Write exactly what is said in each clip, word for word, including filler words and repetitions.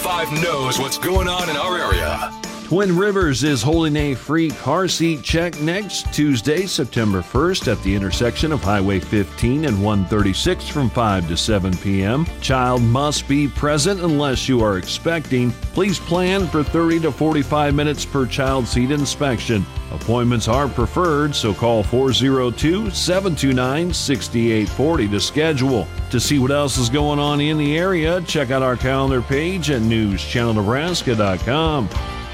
five knows what's going on in our area. Twin Rivers is holding a free car seat check next Tuesday, September first at the intersection of Highway fifteen and one thirty-six from five to seven p.m. Child must be present unless you are expecting. Please plan for thirty to forty-five minutes per child seat inspection. Appointments are preferred, so call four oh two, seven two nine, six eight four oh to schedule. To see what else is going on in the area, check out our calendar page at news channel nebraska dot com.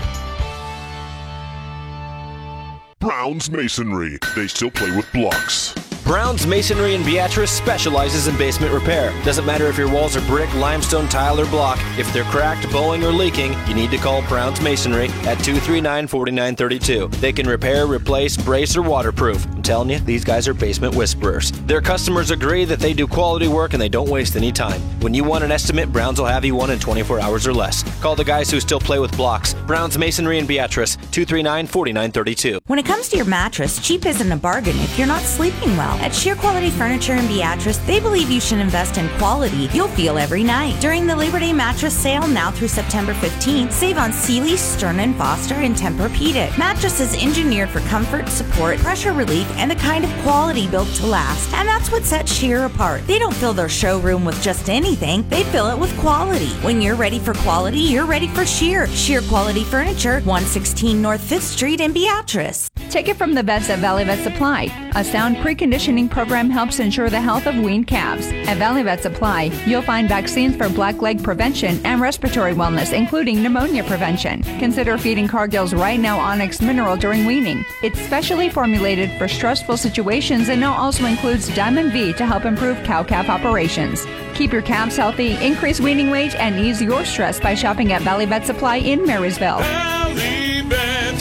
Brown's Masonry. They still play with blocks. Brown's Masonry in Beatrice specializes in basement repair. Doesn't matter if your walls are brick, limestone, tile, or block. If they're cracked, bowing, or leaking, you need to call Brown's Masonry at two three nine, four nine three two. They can repair, replace, brace, or waterproof. I'm telling you, these guys are basement whisperers. Their customers agree that they do quality work and they don't waste any time. When you want an estimate, Brown's will have you one in twenty-four hours or less. Call the guys who still play with blocks. Brown's Masonry in Beatrice, two three nine, four nine three two. When it comes to your mattress, cheap isn't a bargain if you're not sleeping well. At Sheer Quality Furniture in Beatrice, they believe you should invest in quality you'll feel every night. During the Labor Day mattress sale now through September fifteenth, save on Sealy, Stearn and Foster, and Tempur-Pedic. Mattresses engineered for comfort, support, pressure relief, and the kind of quality built to last. And that's what sets Sheer apart. They don't fill their showroom with just anything, they fill it with quality. When you're ready for quality, you're ready for Sheer. Sheer Quality Furniture, one sixteen North fifth Street in Beatrice. Take it from the vets at Valley Vet Supply. A sound preconditioning program helps ensure the health of weaned calves. At Valley Vet Supply, you'll find vaccines for black leg prevention and respiratory wellness, including pneumonia prevention. Consider feeding Cargill's Right Now Onyx Mineral during weaning. It's specially formulated for stressful situations and now also includes Diamond V to help improve cow-calf operations. Keep your calves healthy, increase weaning weight, and ease your stress by shopping at Valley Vet Supply in Marysville. Valley Vet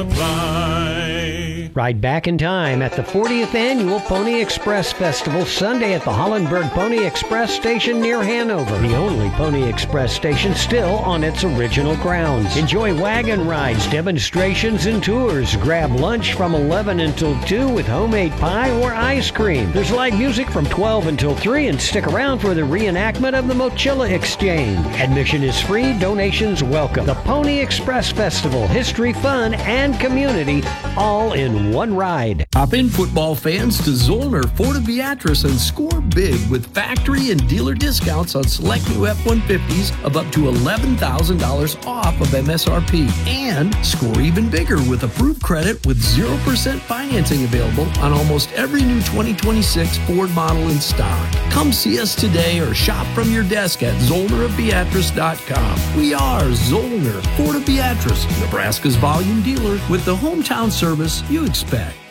Supply. Ride back in time at the fortieth Annual Pony Express Festival Sunday at the Hollenberg Pony Express Station near Hanover. The only Pony Express station still on its original grounds. Enjoy wagon rides, demonstrations, and tours. Grab lunch from eleven until two with homemade pie or ice cream. There's live music from twelve until three, and stick around for the reenactment of the Mochilla Exchange. Admission is free, donations welcome. The Pony Express Festival, history, fun, and community, all in one ride. Hop in, football fans, to Zollner Ford of Beatrice and score big with factory and dealer discounts on select new F one fifties of up to eleven thousand dollars off of M S R P. And score even bigger with approved credit with zero percent financing available on almost every new twenty twenty-six Ford model in stock. Come see us today or shop from your desk at zollner of beatrice dot com. We are Zollner Ford of Beatrice, Nebraska's volume dealer with the hometown service you expect.